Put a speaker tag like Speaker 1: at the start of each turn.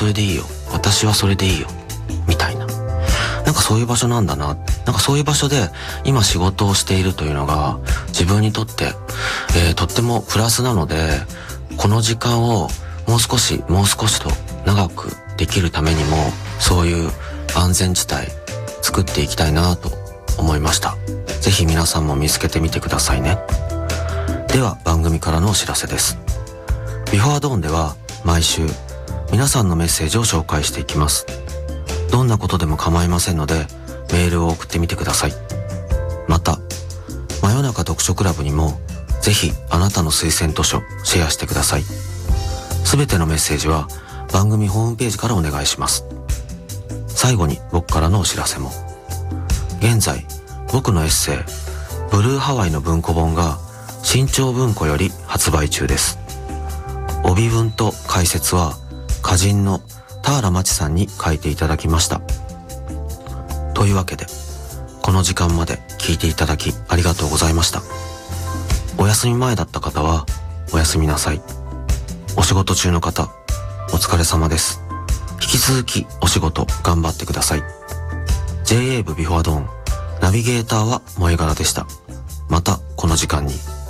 Speaker 1: それでいいよ、私はそれでいいよみたいな、なんかそういう場所なんだな、なんかそういう場所で今仕事をしているというのが自分にとって、とってもプラスなので、この時間をもう少しと長くできるためにも、そういう安全地帯作っていきたいなと思いました。ぜひ皆さんも見つけてみてくださいね。では番組からのお知らせです。ビフォードーンでは毎週皆さんのメッセージを紹介していきます。どんなことでも構いませんのでメールを送ってみてください。また真夜中読書クラブにもぜひあなたの推薦図書シェアしてください。すべてのメッセージは番組ホームページからお願いします。最後に僕からのお知らせも。現在僕のエッセイブルーハワイの文庫本が新潮文庫より発売中です。帯文と解説は歌人の田原町さんに書いていただきました。というわけでこの時間まで聞いていただきありがとうございました。お休み前だった方はおやすみなさい。お仕事中の方お疲れ様です。引き続きお仕事頑張ってください。 JA 部ビフォアドーンナビゲーターは萌柄でした。またこの時間に。